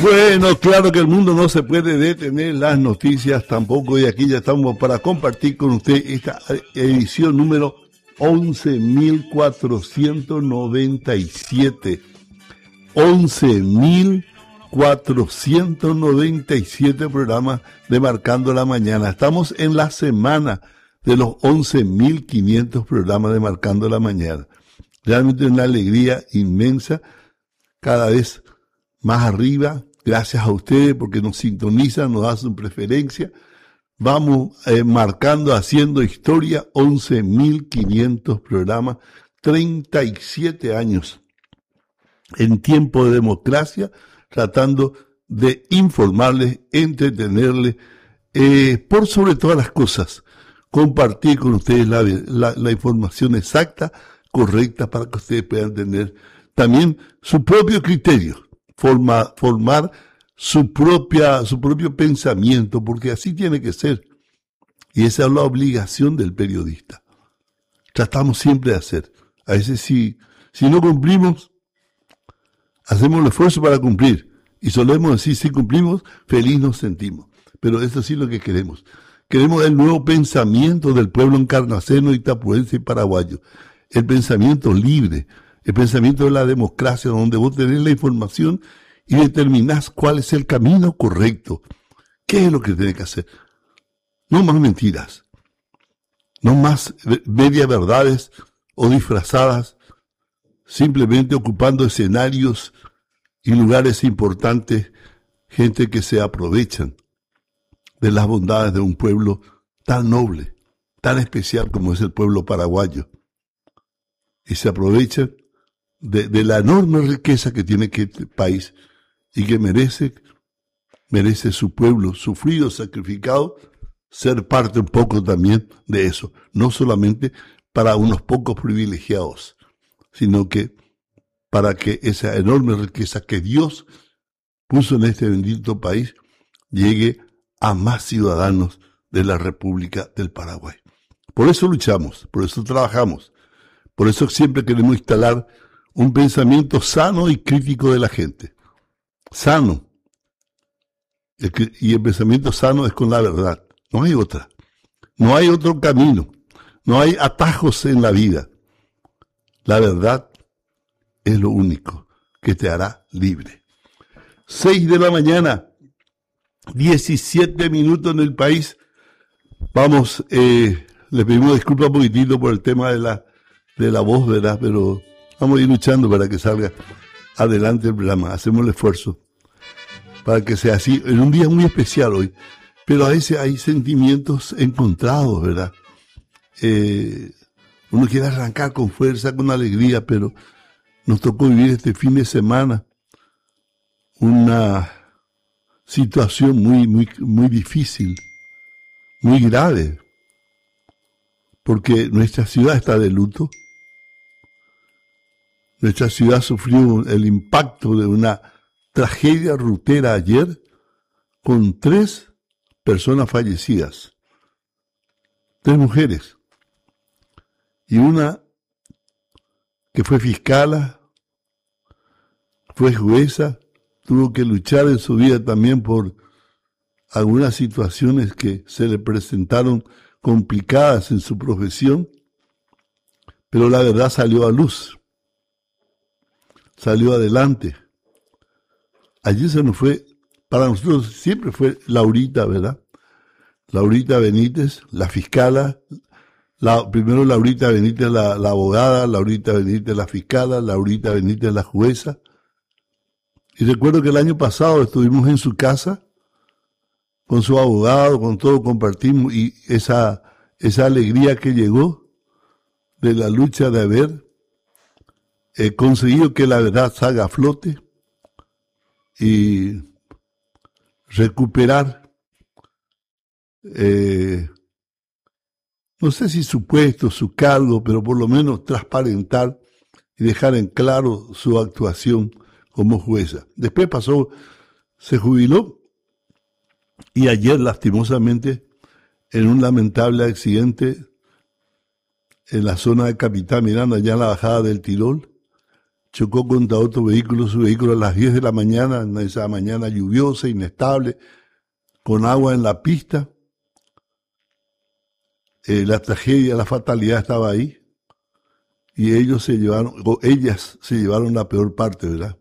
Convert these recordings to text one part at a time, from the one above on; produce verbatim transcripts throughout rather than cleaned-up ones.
Bueno, claro que el mundo no se puede detener, las noticias tampoco, y aquí ya estamos para compartir con usted esta edición número once mil cuatrocientos noventa y siete. once mil cuatrocientos noventa y siete programas de Marcando la Mañana. Estamos en la semana de los once mil quinientos programas de Marcando la Mañana. Realmente una alegría inmensa, cada vez más arriba. Gracias a ustedes porque nos sintonizan, nos dan su preferencia. Vamos eh, marcando, haciendo historia, once mil quinientos programas, treinta y siete años en tiempo de democracia, tratando de informarles, entretenerles, eh, por sobre todas las cosas, compartir con ustedes la, la, la información exacta, correcta, para que ustedes puedan tener también su propio criterio. Forma, formar su propia, su propio pensamiento, porque así tiene que ser. Y esa es la obligación del periodista. Tratamos siempre de hacer. A veces si, si no cumplimos, hacemos el esfuerzo para cumplir. Y solemos decir, si cumplimos, feliz nos sentimos. Pero eso sí es lo que queremos. Queremos el nuevo pensamiento del pueblo encarnaceno, itapuense y paraguayo. El pensamiento libre. El pensamiento de la democracia, donde vos tenés la información y determinás cuál es el camino correcto. ¿Qué es lo que tenés que hacer? No más mentiras. No más media verdades o disfrazadas, simplemente ocupando escenarios y lugares importantes, gente que se aprovechan de las bondades de un pueblo tan noble, tan especial como es el pueblo paraguayo. Y se aprovechan De, de la enorme riqueza que tiene este país y que merece, merece su pueblo sufrido, sacrificado, ser parte un poco también de eso, no solamente para unos pocos privilegiados, sino que para que esa enorme riqueza que Dios puso en este bendito país llegue a más ciudadanos de la República del Paraguay. Por eso luchamos, por eso trabajamos, por eso siempre queremos instalar un pensamiento sano y crítico de la gente. Sano. Y el pensamiento sano es con la verdad. No hay otra. No hay otro camino. No hay atajos en la vida. La verdad es lo único que te hará libre. Seis de la mañana, diecisiete minutos en el país. Vamos, eh, le pedimos disculpas un poquitito por el tema de la, de la voz, ¿verdad? Pero vamos a ir luchando para que salga adelante el programa. Hacemos el esfuerzo para que sea así, en un día muy especial hoy. Pero a veces hay sentimientos encontrados, ¿verdad? Eh, uno quiere arrancar con fuerza, con alegría, pero nos tocó vivir este fin de semana una situación muy, muy, muy difícil, muy grave, porque nuestra ciudad está de luto. Nuestra ciudad sufrió el impacto de una tragedia rutera ayer con tres personas fallecidas, tres mujeres, y una que fue fiscala, fue jueza, tuvo que luchar en su vida también por algunas situaciones que se le presentaron complicadas en su profesión, pero la verdad salió a luz. Salió adelante. Allí se nos fue, para nosotros siempre fue Laurita, ¿verdad? Laurita Benítez, la fiscala, la, primero Laurita Benítez, la, la abogada, Laurita Benítez, la fiscala, Laurita Benítez, la jueza. Y recuerdo que el año pasado estuvimos en su casa, con su abogado, con todo, compartimos, y esa, esa alegría que llegó de la lucha de haber He conseguido que la verdad salga a flote y recuperar, eh, no sé si su puesto, su cargo, pero por lo menos transparentar y dejar en claro su actuación como jueza. Después pasó, se jubiló y ayer lastimosamente en un lamentable accidente en la zona de Capitán Miranda, allá en la bajada del Tirol, chocó contra otro vehículo, su vehículo a las diez de la mañana, en esa mañana lluviosa, inestable, con agua en la pista. Eh, la tragedia, la fatalidad estaba ahí. Y ellos se llevaron, o ellas se llevaron la peor parte, ¿verdad?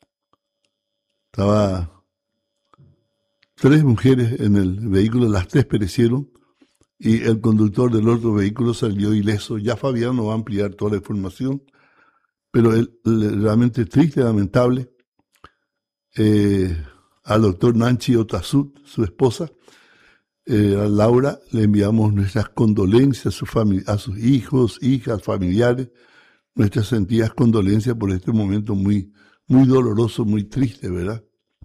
Estaba tres mujeres en el vehículo, las tres perecieron y el conductor del otro vehículo salió ileso. Ya Fabián nos va a ampliar toda la información, pero él, él, realmente triste, lamentable. Eh, al doctor Nancy Otazut, su esposa, eh, a Laura, le enviamos nuestras condolencias a, su fami- a sus hijos, hijas, familiares, nuestras sentidas condolencias por este momento muy, muy doloroso, muy triste, ¿verdad?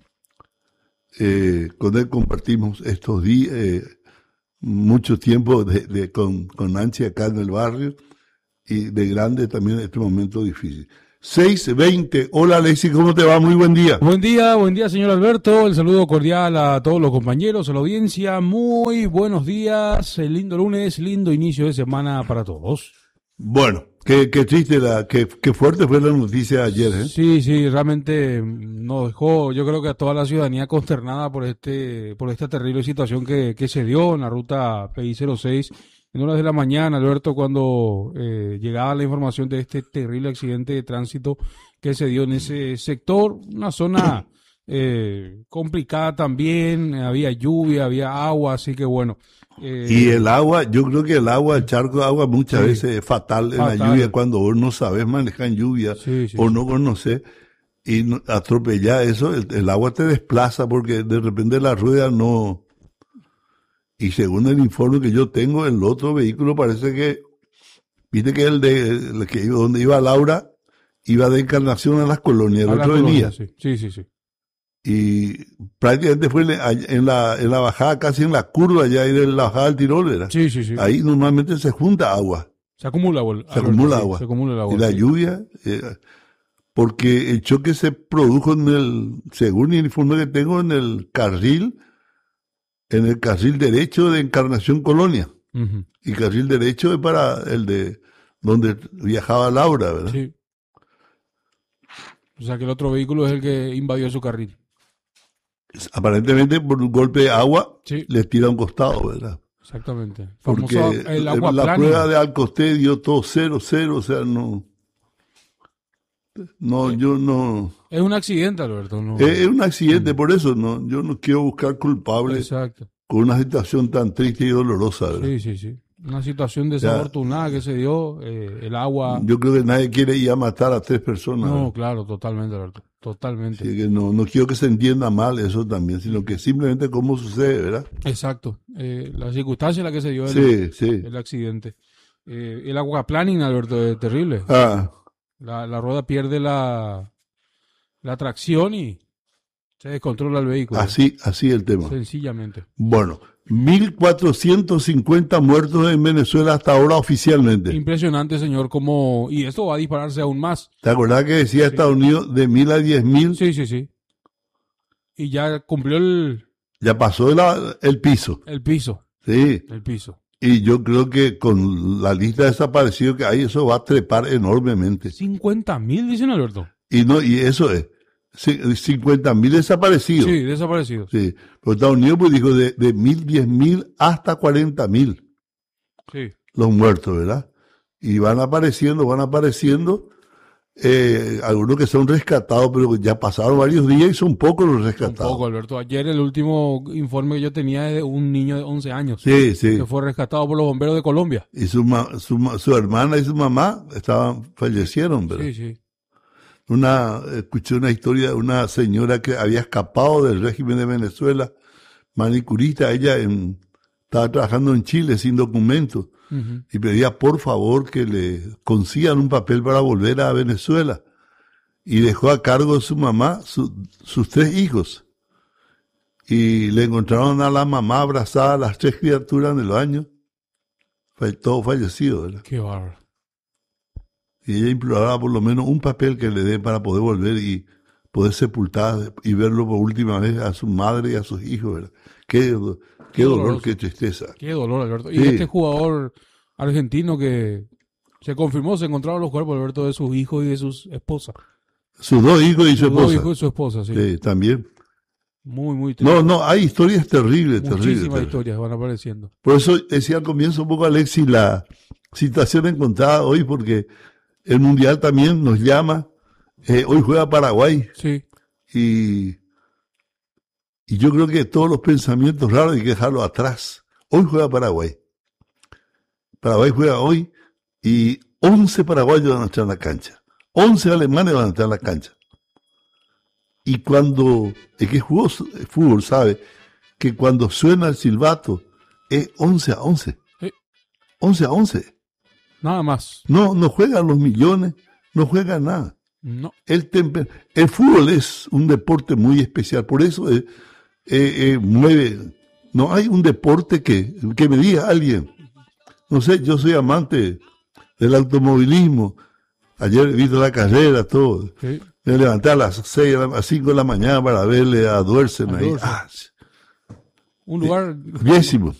Eh, con él compartimos estos días, eh, mucho tiempo de, de, con, con Nancy acá en el barrio, y de grande también este momento difícil. seis veinte, hola Alexis, ¿cómo te va? Muy buen día. Buen día, buen día señor Alberto, el saludo cordial a todos los compañeros, a la audiencia, muy buenos días, el lindo lunes, lindo inicio de semana para todos. Bueno, qué, qué triste, la, qué, qué fuerte fue la noticia ayer, ¿eh? Sí, sí, realmente nos dejó, yo creo que a toda la ciudadanía consternada por este, por esta terrible situación que, que se dio en la ruta P I cero seis. En horas de la mañana, Alberto, cuando eh, llegaba la información de este terrible accidente de tránsito que se dio en ese sector, una zona eh, complicada también, había lluvia, había agua, así que bueno. Eh, y el agua, yo creo que el agua, el charco de agua muchas sí, veces es fatal, fatal en la lluvia, cuando vos no sabes manejar en lluvia sí, sí, o sí. no conoces y no, atropellar eso, el, el agua te desplaza porque de repente la rueda no... Y según el informe que yo tengo, el otro vehículo parece que, viste que el de el que iba, donde iba Laura, iba de Encarnación a las colonias, el a otro colonia, venía. Sí, sí, sí, sí. Y prácticamente fue en la, en la bajada, casi en la curva ya, ahí de la bajada del Tirol, ¿verdad? Sí, sí, sí. Ahí normalmente se junta agua. Se acumula agua. Se acumula agua. Se acumula el agua. Y la sí. lluvia, eh, porque el choque se produjo en el, según el informe que tengo, en el carril, en el carril derecho de Encarnación Colonia. Uh-huh. Y carril derecho es para el de donde viajaba Laura, ¿verdad? Sí. O sea que el otro vehículo es el que invadió su carril. Aparentemente por un golpe de agua sí. les tira a un costado, ¿verdad? Exactamente. Porque Famoso, el agua la plana. prueba de Alcosté dio todo cero, cero, o sea, no... No, yo no... Es un accidente, Alberto. No. Es, es un accidente, mm. por eso no, yo no quiero buscar culpables. Exacto. Con una situación tan triste y dolorosa, ¿verdad? Sí, sí, sí. Una situación desafortunada ya, que se dio, eh, el agua... Yo creo que nadie quiere ir a matar a tres personas. No, ¿verdad? Claro, totalmente, Alberto. Totalmente. Así que no, no quiero que se entienda mal eso también, sino que simplemente cómo sucede, ¿verdad? Exacto. Eh, la circunstancia en la que se dio el, sí, sí. el accidente. Eh, el aquaplaning, Alberto, es terrible. Ah. La, la rueda pierde la, la tracción y se descontrola el vehículo. Así, así el tema. Sencillamente. Bueno, mil cuatrocientos cincuenta muertos en Venezuela hasta ahora oficialmente. Impresionante, señor, como... Y esto va a dispararse aún más. ¿Te acordás que decía sí. Estados Unidos de mil a diez mil? Sí, sí, sí. Y ya cumplió el... Ya pasó el, el piso. El piso. Sí. El piso. Y yo creo que con la lista de desaparecidos que hay, eso va a trepar enormemente. cincuenta mil, dicen Alberto. Y no, y eso es. cincuenta mil desaparecidos. Sí, desaparecidos. Sí. Pero Estados Unidos pues dijo de, de mil, diez mil hasta cuarenta mil. Sí. Los muertos, ¿verdad? Y van apareciendo, van apareciendo. Eh, algunos que son rescatados, pero ya pasaron varios días y son pocos los rescatados. Un poco, Alberto. Ayer el último informe que yo tenía es de un niño de once años. Sí, sí. Que fue rescatado por los bomberos de Colombia. Y su, su, su hermana y su mamá estaban, fallecieron, ¿verdad? Sí, sí. Una, escuché una historia de una señora que había escapado del régimen de Venezuela, manicurista, ella en, estaba trabajando en Chile sin documentos. Uh-huh. Y pedía por favor que le consigan un papel para volver a Venezuela. Y dejó a cargo de su mamá su, sus tres hijos. Y le encontraron a la mamá abrazada a las tres criaturas en el baño. Todo fallecido, ¿verdad? Qué bárbaro. Y ella imploraba por lo menos un papel que le den para poder volver y poder sepultar y verlo por última vez a su madre y a sus hijos, ¿verdad? Qué, qué dolor, qué tristeza. Qué dolor, Alberto. Sí. Y este jugador argentino que se confirmó, se encontraron los cuerpos, Alberto, de sus hijos y de sus esposas. Sus dos hijos y su sus esposa. dos hijos y su esposa, sí. Sí, también. Muy, muy triste. No, no, hay historias terribles, Muchísimas terribles. terribles. historias van apareciendo. Por eso decía al comienzo un poco, Alexis, la situación encontrada hoy, porque el Mundial también nos llama. Eh, hoy juega Paraguay. Sí. Y, y yo creo que todos los pensamientos raros hay que dejarlos atrás. Hoy juega Paraguay. Paraguay juega hoy y once paraguayos van a estar en la cancha. once alemanes van a estar en la cancha. Y cuando el que jugó fútbol sabe que cuando suena el silbato es once a once. Sí. once a once. Nada más. No, no juegan los millones, no juegan nada. No. El, temper- el fútbol es un deporte muy especial, por eso eh, eh, eh, mueve. No hay un deporte que, que me diga alguien. No sé, yo soy amante del automovilismo. Ayer he visto la carrera, todo. Sí. Me levanté a las seis, a las cinco de la mañana para verle a Duersen ahí. Ah, Un lugar bellísimo.